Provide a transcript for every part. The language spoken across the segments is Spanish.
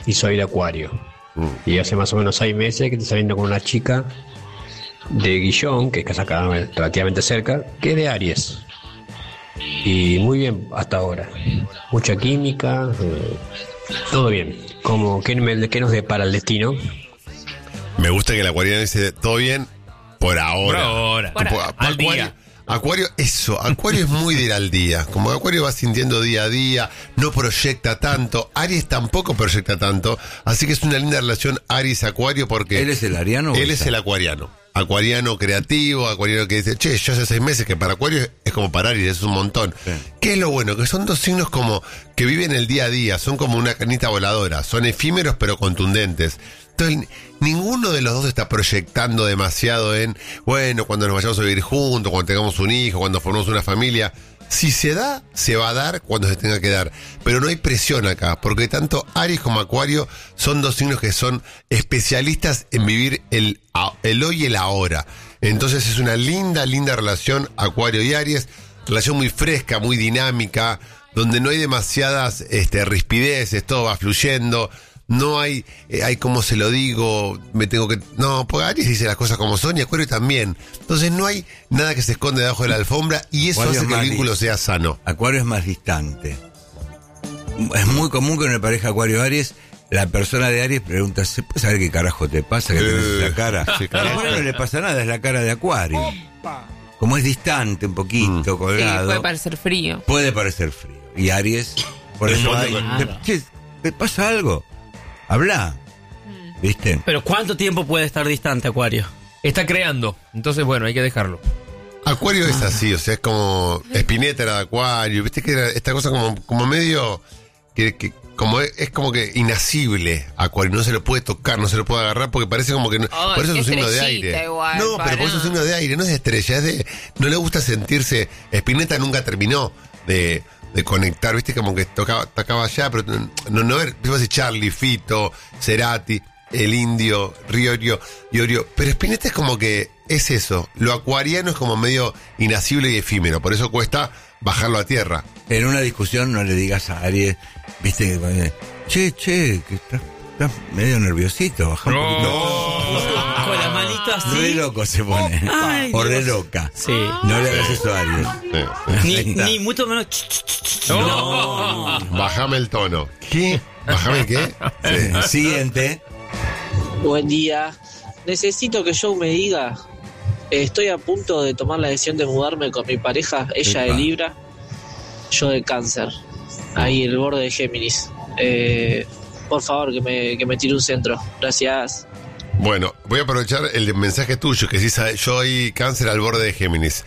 y soy de Acuario. Y hace más o menos 6 meses que estoy saliendo con una chica de Guillón, que es acá relativamente cerca, que es de Aries. Y muy bien hasta ahora. Mucha química, todo bien. ¿Qué nos depara el destino? Me gusta que el acuariano dice todo bien por ahora. Al día. Acuario es muy de ir al día. Como Acuario va sintiendo día a día, no proyecta tanto. Aries tampoco proyecta tanto. Así que es una linda relación Aries-Acuario porque... ¿Él es el ariano? Él es el acuariano. Acuariano creativo, acuariano que dice, che, yo hace 6 meses que para Acuario es como para Aries, es un montón. Sí. ¿Qué es lo bueno? Que son dos signos como que viven el día a día, son como una canita voladora, son efímeros pero contundentes. Entonces, ninguno de los dos está proyectando demasiado en, bueno, cuando nos vayamos a vivir juntos, cuando tengamos un hijo, cuando formemos una familia. Si se da, se va a dar cuando se tenga que dar. Pero no hay presión acá, porque tanto Aries como Acuario son dos signos que son especialistas en vivir el hoy y el ahora. Entonces es una linda relación Acuario y Aries, relación muy fresca, muy dinámica, donde no hay demasiadas rispideces, todo va fluyendo. No hay como se lo digo, porque Aries dice las cosas como son y Acuario también. Entonces no hay nada que se esconde debajo de la alfombra y eso hace que el vínculo sea sano. Acuario es más distante. Es muy común que en una pareja Acuario-Aries, la persona de Aries pregunta, ¿se puede saber qué carajo te pasa? Que tenés la cara. A Acuario no le pasa nada, es la cara de Acuario. Como es distante un poquito, colgado. Sí, puede parecer frío. Puede parecer frío. Y Aries, por eso ¿te pasa algo? Habla, ¿viste? Pero ¿cuánto tiempo puede estar distante Acuario? Está creando, entonces bueno, hay que dejarlo. Acuario es así, o sea, es como Spinetta era de Acuario, ¿viste? Que era esta cosa como medio como es como que inasible Acuario, no se lo puede tocar, no se lo puede agarrar porque parece como que por eso es un signo de aire. Igual, no, pero por eso es un signo de aire, no es de estrella, no le gusta sentirse. Spinetta nunca terminó de conectar, viste, como que tocaba allá, pero no ver, decir Charlie, Fito, Cerati, el Indio, Riorio, Iorio, pero Spinetta es como que es eso, lo acuariano es como medio inasible y efímero, por eso cuesta bajarlo a tierra. En una discusión no le digas a Aries, viste, che, que estás medio nerviosito, baja un poquito. No. Con la manito así. Re loco se pone. Ay, o re loca. Sí. No le hagas eso a Aries. Ni mucho menos. No. Bájame el tono. ¿Qué? ¿Bájame qué? Sí. Siguiente. Buen día. Necesito que Joe me diga, estoy a punto de tomar la decisión de mudarme con mi pareja, ella de Libra, yo de Cáncer, ahí el borde de Géminis. Por favor, que me tire un centro. Gracias. Bueno, voy a aprovechar el mensaje tuyo, que sí, yo hay Cáncer al borde de Géminis.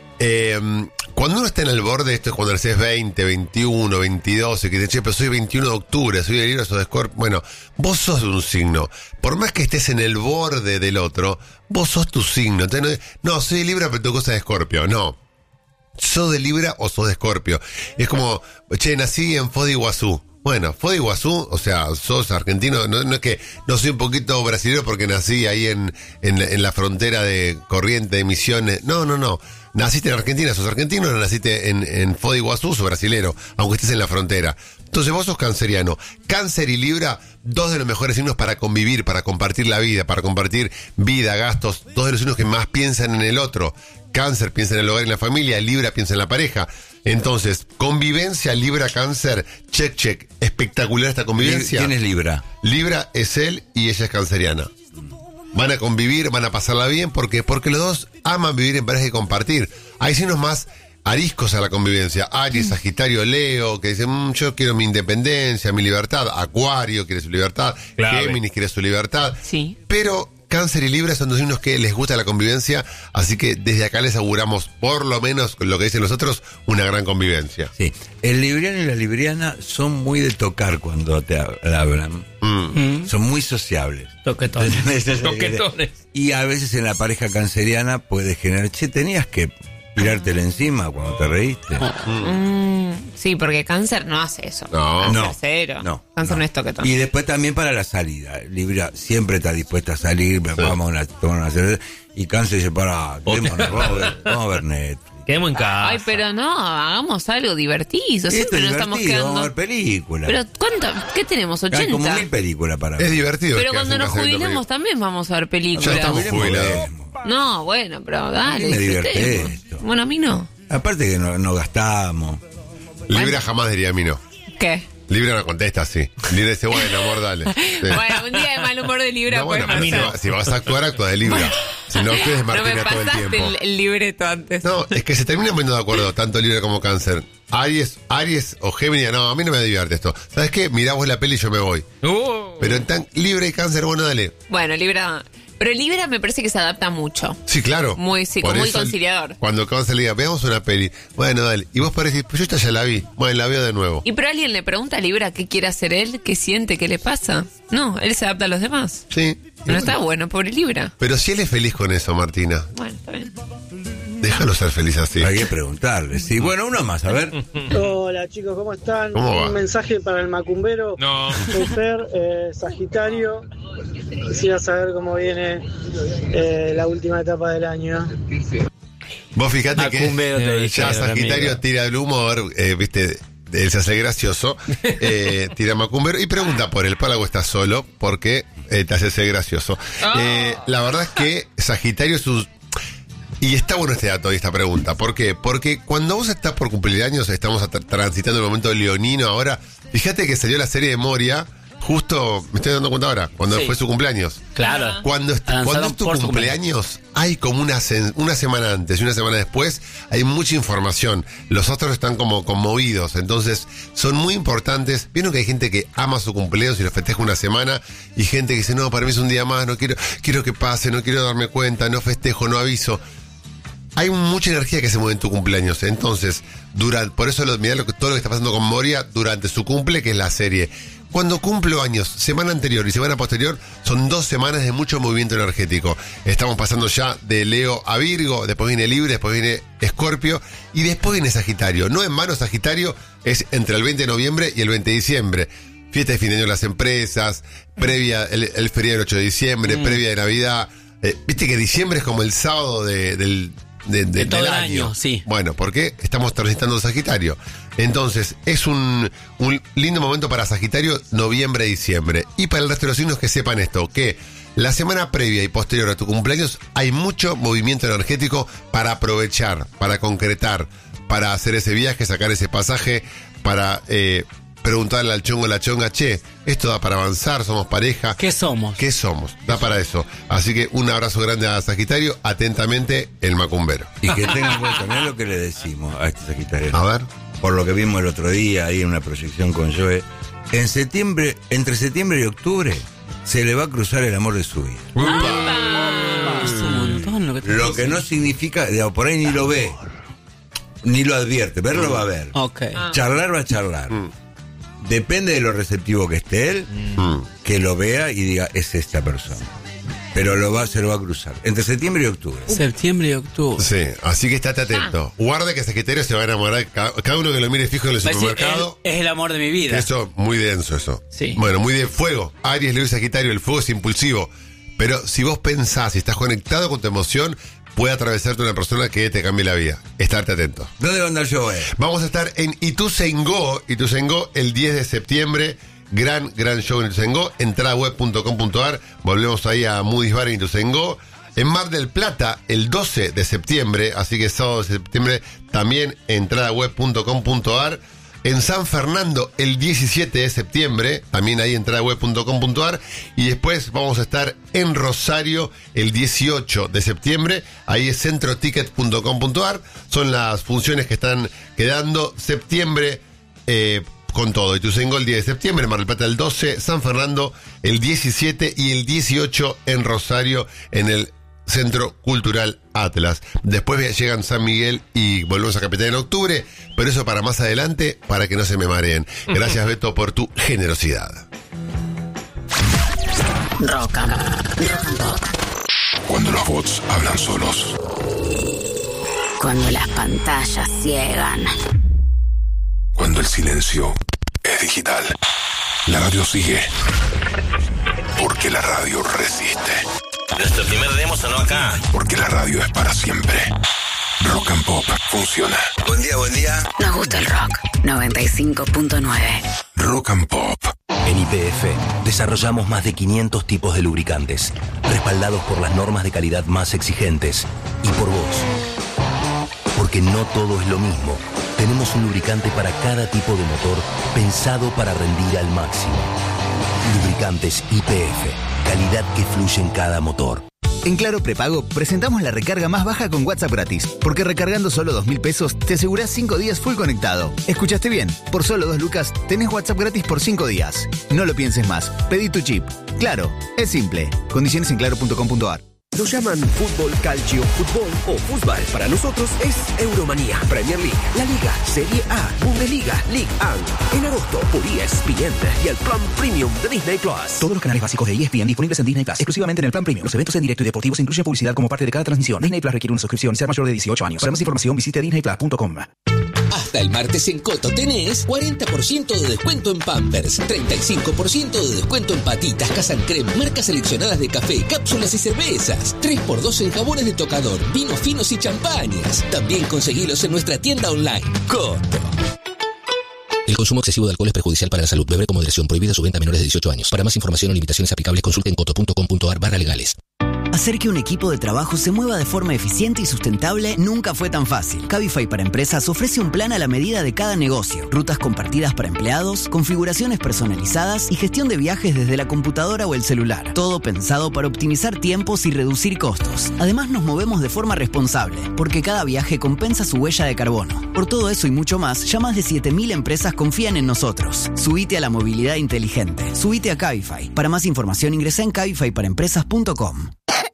Cuando uno está en el borde, esto es cuando eres 20, 21, 22, y que te dice, pero soy 21 de octubre, soy de Libra, soy de Scorpio. Bueno, vos sos de un signo. Por más que estés en el borde del otro, vos sos tu signo. Entonces, no, soy de Libra, pero tu cosa es de Scorpio. No. ¿Sos de Libra o sos de Scorpio? Es como, che, nací en Foz de Iguazú. Bueno, Foz de Iguazú, o sea, sos argentino, no es que no soy un poquito brasileño porque nací ahí en la frontera de Corrientes, de Misiones. No. Naciste en Argentina, sos argentino, no naciste en Foz de Iguazú, sos brasilero, aunque estés en la frontera. Entonces vos sos canceriano. Cáncer y Libra, dos de los mejores signos para convivir, para compartir la vida, para compartir vida, gastos, dos de los signos que más piensan en el otro. Cáncer piensa en el hogar y en la familia, Libra piensa en la pareja. Entonces, convivencia, Libra, Cáncer, check. Espectacular esta convivencia. ¿Quién es Libra? Libra es él y ella es canceriana. Van a convivir, van a pasarla bien, porque los dos aman vivir en pareja y compartir. Hay signos más ariscos a la convivencia. Aries, Sagitario, Leo, que dicen, yo quiero mi independencia, mi libertad. Acuario quiere su libertad. Clave. Géminis quiere su libertad. Sí. Pero Cáncer y Libra son dos signos que les gusta la convivencia, así que desde acá les auguramos, por lo menos con lo que dicen los otros, una gran convivencia. Sí, el libriano y la libriana son muy de tocar cuando te hablan. Son muy sociables. Toquetones. Y a veces en la pareja canceriana puede generar, tenías que tirártela encima cuando te reíste. Sí, porque Cáncer no hace eso. No. Cero. No. Cáncer no es toquetón. Y después también para la salida. Libra siempre está dispuesta a salir, vamos a tomar una cerveza. Y Cáncer dice, vamos a ver Netflix. Quedemos en casa. Ay, pero no, hagamos algo divertido. Esto Siempre es nos estamos divertido, vamos a quedando. ver películas. Pero ¿qué tenemos? Hay 80. como 1000 películas para ver. Es divertido. Pero que cuando hacen nos casa viendo jubilemos también vamos a ver Ya películas. estamos jubilados. No, bueno, pero dale. A mí me disfrutemos. divierte esto. Bueno, a mí no. Aparte que no gastamos. Libra jamás diría a mí no. ¿Qué? Libra no contesta así. Libra dice, bueno, amor, dale. Sí. Bueno, un día de mal humor de Libra No, bueno, puede pero pasar. si vas a actuar, actúa de Libra. Si no, actúes de No me Martina todo el pasaste tiempo. el libreto antes. No, es que se terminan poniendo de acuerdo, tanto Libra como Cáncer. Aries o Géminis, no, a mí no me divierte esto. ¿Sabes qué? Mirá vos la peli y yo me voy. Pero en tan Libra y Cáncer, bueno, dale. Bueno, Libra. Pero Libra me parece que se adapta mucho. Sí, claro. Muy, sí, Por muy eso, conciliador. Cuando Cáncer le diga, veamos una peli. Bueno, dale. Y vos parecés, pues yo esta ya la vi. Bueno, la veo de nuevo. Y pero alguien le pregunta a Libra qué quiere hacer él, qué siente, qué le pasa. No, él se adapta a los demás. Sí. No está bueno, pobre Libra. Pero si él es feliz con eso, Martina, Bueno, está bien. déjalo ser feliz así. Hay que preguntarle. Sí, bueno, uno más, a ver. Hola chicos, ¿cómo están? ¿Cómo va? Un mensaje para el macumbero. No. Soy Fer, Sagitario. Quisiera saber cómo viene la última etapa del año. Vos fíjate que Macumbero te ya dijeron, Sagitario amigo. tira el humor, viste, él se hace gracioso, tira macumbero y pregunta por él. Pálago está solo porque te hace ser gracioso. La verdad es que Sagitario es un... Y está bueno este dato y esta pregunta. ¿Por qué? Porque cuando vos estás por cumplir años, estamos transitando el momento leonino ahora. Fíjate que salió la serie de Moria, justo, me estoy dando cuenta ahora, cuando Sí. fue su cumpleaños. Claro. Cuando es Lanzaron tu por su cumpleaños, hay como una semana antes y una semana después, hay mucha información. Los otros están como conmovidos, entonces son muy importantes. Vieron que hay gente que ama su cumpleaños y lo festeja una semana, y gente que dice, no, para mí es un día más, no quiero que pase, no quiero darme cuenta, no festejo, no aviso. Hay mucha energía que se mueve en tu cumpleaños, entonces, por eso mirá todo lo que está pasando con Moria durante su cumple, que es la serie. Cuando cumplo años, semana anterior y semana posterior, son 2 semanas de mucho movimiento energético. Estamos pasando ya de Leo a Virgo, después viene Libre, después viene Escorpio y después viene Sagitario. No en vano, Sagitario es entre el 20 de noviembre y el 20 de diciembre. Fiesta de fin de año en las empresas, previa el feriado del 8 de diciembre, previa de Navidad. Viste que diciembre es como el sábado del todo el año. año, sí. Bueno, porque estamos transitando Sagitario. Entonces, es un lindo momento para Sagitario, noviembre, diciembre. Y para el resto de los signos que sepan esto, que la semana previa y posterior a tu cumpleaños hay mucho movimiento energético para aprovechar, para concretar, para hacer ese viaje, sacar ese pasaje, para preguntarle al chongo o la chonga, che, esto da para avanzar, somos pareja. ¿Qué somos? ¿Qué somos? Da para eso. Así que un abrazo grande a Sagitario, atentamente, el macumbero. Y que tengan en cuenta, mirá lo que le decimos a este Sagitario. A ver. Por lo que vimos el otro día ahí en una proyección con Joe. En septiembre, entre septiembre y octubre, se le va a cruzar el amor de su vida. Es un montón lo que te Lo que no significa, digamos, por ahí ni lo ve, ni lo advierte, verlo va a ver. Ok. Charlar va a charlar. Depende de lo receptivo que esté él, que lo vea y diga, es esta persona. Pero se lo va a cruzar. Entre septiembre y octubre. Septiembre y octubre. Sí, así que estate atento. Guarda que Sagitario se va a enamorar. Cada uno que lo mire fijo en el Va a decir, supermercado. es el amor de mi vida. Eso, muy denso eso. Sí. Bueno, muy de fuego. Aries, Leo y Sagitario, el fuego es impulsivo. Pero si vos pensás y estás conectado con tu emoción, puede atravesarte una persona que te cambie la vida. Estarte atento. ¿Dónde va a andar Joe? Vamos a estar en Ituzaingó el 10 de septiembre. Gran show en Ituzaingó. Entradaweb.com.ar. Volvemos ahí a Moody's Bar en Ituzaingó. En Mar del Plata, el 12 de septiembre, así que sábado de septiembre, también entradaweb.com.ar. En San Fernando, el 17 de septiembre, también ahí entradaweb.com.ar. Y después vamos a estar en Rosario el 18 de septiembre, ahí es centroticket.com.ar. Son las funciones que están quedando. Septiembre con todo. Ituzaingó el 10 de septiembre, Mar del Plata el 12, San Fernando el 17 y el 18 en Rosario, en el Centro Cultural Atlas. Después llegan San Miguel y volvemos a Capital en octubre, pero eso para más adelante, para que no se me mareen. Gracias, Beto, por tu generosidad. Rock and Pop. Cuando los bots hablan solos. Cuando las pantallas ciegan. Cuando el silencio es digital. La radio sigue. Porque la radio resiste. Nuestro primer demo sonó acá. Porque la radio es para siempre. Rock and Pop funciona. Buen día, buen día. Nos gusta el rock. 95.9. Rock and Pop. En YPF desarrollamos más de 500 tipos de lubricantes, respaldados por las normas de calidad más exigentes y por vos. Porque no todo es lo mismo. Tenemos un lubricante para cada tipo de motor pensado para rendir al máximo. Lubricantes YPF, calidad que fluye en cada motor. En Claro Prepago presentamos la recarga más baja con WhatsApp gratis, porque recargando solo 2.000 pesos te asegurás 5 días full conectado. ¿Escuchaste bien? Por solo 2 lucas tenés WhatsApp gratis por 5 días. No lo pienses más, pedí tu chip. Claro, es simple. Condiciones en claro.com.ar. Lo llaman fútbol, calcio, fútbol o fútbol. Para nosotros es Euromanía, Premier League, La Liga, Serie A, Bundesliga, Ligue 1. En agosto por ESPN y el plan premium de Disney Plus. Todos los canales básicos de ESPN disponibles en Disney Plus, exclusivamente en el plan premium. Los eventos en directo y deportivos incluyen publicidad como parte de cada transmisión. Disney Plus requiere una suscripción y ser mayor de 18 años. Para más información visite disneyplus.com. Hasta el martes en Coto tenés 40% de descuento en Pampers, 35% de descuento en patitas, Casan Creme, marcas seleccionadas de café, cápsulas y cervezas, 3x2 en jabones de tocador, vinos finos y champañas. También conseguilos en nuestra tienda online. Coto. El consumo excesivo de alcohol es perjudicial para la salud. Beber con moderación. Prohibida su venta a menores de 18 años. Para más información o limitaciones aplicables, consulte en coto.com.ar/legales. Hacer que un equipo de trabajo se mueva de forma eficiente y sustentable nunca fue tan fácil. Cabify para Empresas ofrece un plan a la medida de cada negocio. Rutas compartidas para empleados, configuraciones personalizadas y gestión de viajes desde la computadora o el celular. Todo pensado para optimizar tiempos y reducir costos. Además nos movemos de forma responsable, porque cada viaje compensa su huella de carbono. Por todo eso y mucho más, ya más de 7.000 empresas confían en nosotros. Subite a la movilidad inteligente. Subite a Cabify. Para más información ingresa en cabifyparaempresas.com.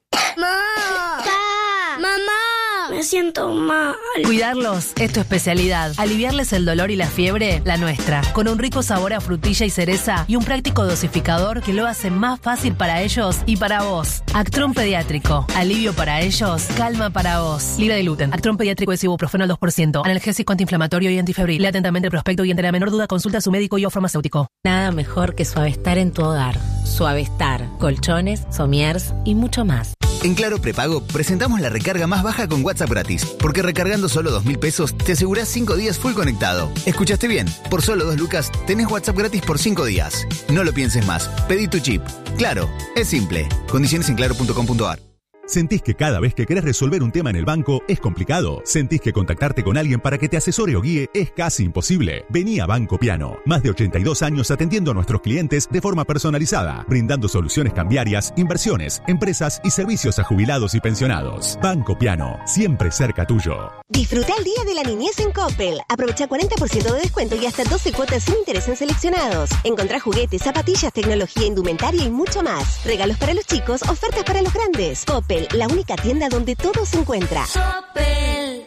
¡Mamá! Me siento mal. Cuidarlos es tu especialidad. Aliviarles el dolor y la fiebre, la nuestra. Con un rico sabor a frutilla y cereza y un práctico dosificador que lo hace más fácil para ellos y para vos. Actron Pediátrico. Alivio para ellos, calma para vos. Libre de gluten. Actron Pediátrico es ibuprofeno al 2%. Analgésico, antiinflamatorio y antifebril. Lee atentamente el prospecto y ante la menor duda consulta a su médico y o farmacéutico. Nada mejor que Suavestar en tu hogar. Suavestar, colchones, somiers y mucho más. En Claro Prepago presentamos la recarga más baja con WhatsApp gratis, porque recargando solo 2.000 pesos te asegurás 5 días full conectado. ¿Escuchaste bien? Por solo 2 lucas tenés WhatsApp gratis por 5 días. No lo pienses más, pedí tu chip. Claro, es simple. Condiciones en claro.com.ar. ¿Sentís que cada vez que querés resolver un tema en el banco es complicado? ¿Sentís que contactarte con alguien para que te asesore o guíe es casi imposible? Vení a Banco Piano. Más de 82 años atendiendo a nuestros clientes de forma personalizada, brindando soluciones cambiarias, inversiones, empresas y servicios a jubilados y pensionados. Banco Piano, siempre cerca tuyo. Disfruta el Día de la Niñez en Coppel. Aprovecha 40% de descuento y hasta 12 cuotas sin interés en seleccionados. Encontrá juguetes, zapatillas, tecnología, indumentaria y mucho más. Regalos para los chicos, ofertas para los grandes. Coppel, la única tienda donde todo se encuentra. Coppel.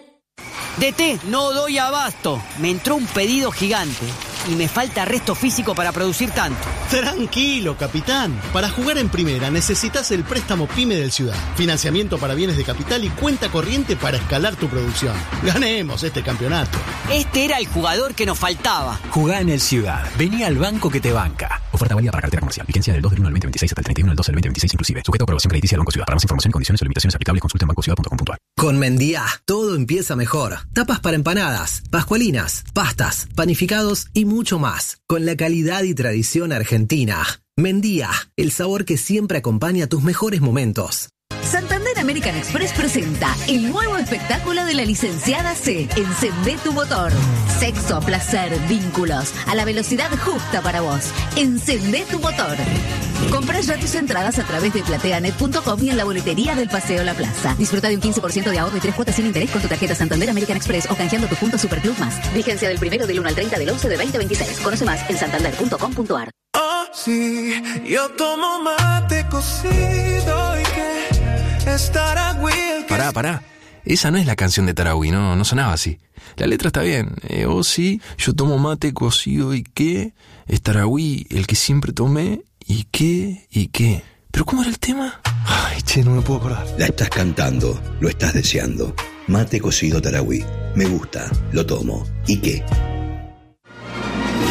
DT, no doy abasto. Me entró un pedido gigante y me falta resto físico para producir tanto. Tranquilo, capitán. Para jugar en primera necesitas el préstamo PYME del Ciudad. Financiamiento para bienes de capital y cuenta corriente para escalar tu producción. Ganemos este campeonato. Este era el jugador que nos faltaba. Jugá en el Ciudad. Vení al banco que te banca. Oferta válida para cartera comercial. Vigencia del 2 del 1 al 2026 hasta el 31 del 12 del 2026 inclusive. Sujeto a aprobación crediticia del Banco Ciudad. Para más información, condiciones o limitaciones aplicables, consulta en bancociudad.com.ar. Con Mendía, todo empieza mejor. Tapas para empanadas, pascualinas, pastas, panificados y mucho más. Con la calidad y tradición argentina. Mendía, el sabor que siempre acompaña tus mejores momentos. Santander American Express presenta el nuevo espectáculo de la licenciada C. Encendé tu motor. Sexo, placer, vínculos, a la velocidad justa para vos. Encendé tu motor. Comprá ya tus entradas a través de plateanet.com y en la boletería del Paseo La Plaza. Disfruta de un 15% de ahorro y 3 cuotas sin interés con tu tarjeta Santander American Express o canjeando tu punto Superclub Más. Vigencia del 1 del 1 al 30 del 11 de 2026. Conoce más en santander.com.ar. Oh, sí, yo tomo mate cocido y que es Taragüí. Pará. Esa no es la canción de Taragüí, no sonaba así. La letra está bien. Oh, sí, yo tomo mate cocido y que es Taragüí, el que siempre tomé y qué. ¿Pero cómo era el tema? Ay, che, no me puedo acordar. La estás cantando, lo estás deseando. Mate cocido Taragüí. Me gusta, lo tomo. ¿Y qué?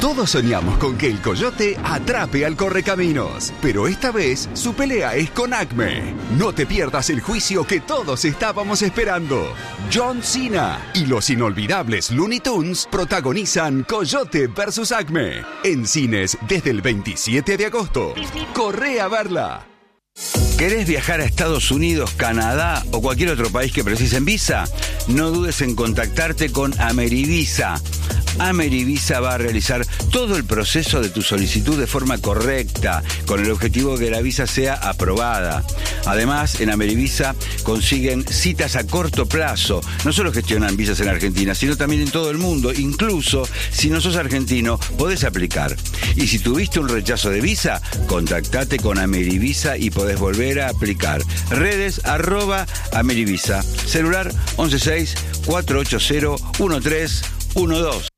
Todos soñamos con que el Coyote atrape al Correcaminos, pero esta vez su pelea es con Acme. No te pierdas el juicio que todos estábamos esperando. John Cena y los inolvidables Looney Tunes protagonizan Coyote vs Acme en cines desde el 27 de agosto. Corre a verla. ¿Querés viajar a Estados Unidos, Canadá o cualquier otro país que precisen visa? No dudes en contactarte con Amerivisa. Amerivisa va a realizar todo el proceso de tu solicitud de forma correcta, con el objetivo de que la visa sea aprobada. Además, en Amerivisa consiguen citas a corto plazo. No solo gestionan visas en Argentina, sino también en todo el mundo. Incluso, si no sos argentino, podés aplicar. Y si tuviste un rechazo de visa, contactate con Amerivisa y podés volver a aplicar. Redes @Amerivisa. Celular 116-480-1312.